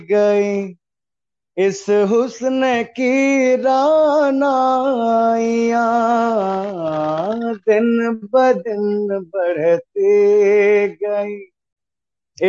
गई इस हुस्न की रानाइयाँ, दिन ब दिन बढ़ती गई।